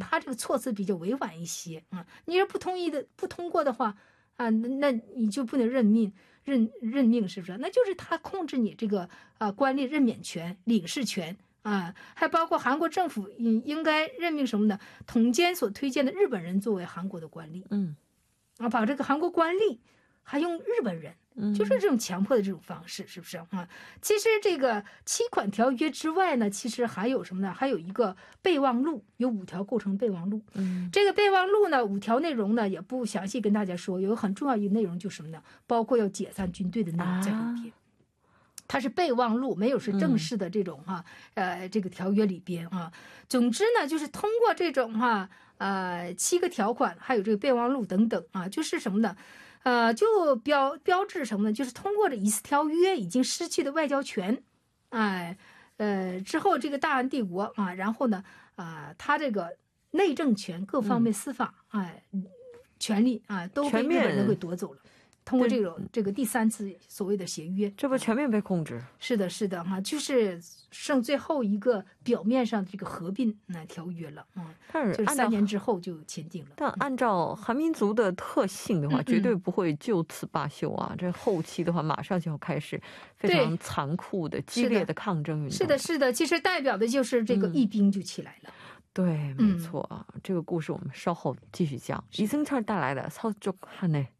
他这个措辞比较委婉一些啊。你要不同意的不通过的话啊，那你就不能任命，是不是？那就是他控制你这个官吏任免权、领事权啊，还包括韩国政府应该任命什么呢？统监所推荐的日本人作为韩国的官吏，把这个韩国官吏还用日本人。就是这种强迫的这种方式，是不是啊？其实这个7款条约之外呢，其实还有什么呢？还有一个备忘录，有5条构成备忘录。这个备忘录呢，5条内容呢也不详细跟大家说，有很重要一个内容就是什么呢？包括要解散军队的内容在里边。它是备忘录，没有是正式的这种这个条约里边啊。总之呢，就是通过这种7个条款，还有这个备忘录等等啊，就是什么呢？就标志什么呢？就是通过这以斯条约已经失去的外交权，之后这个大韩帝国啊，然后呢他这个内政权各方面司法权利都被日本人给夺走了。通过这个第3次所谓的协约， 这不全面被控制？ 是的，是的哈，就是剩最后一个表面上的这个合并条约了但是就是3年之后就签订了。 但按照韩民族的特性的话，绝对不会就此罢休啊！这后期的话，马上就要开始非常残酷的、激烈的抗争运动。 是的，是的，其实代表的就是这个义兵就起来了。 对，没错啊。这个故事我们稍后继续讲。이승철带来的서쪽 하늘。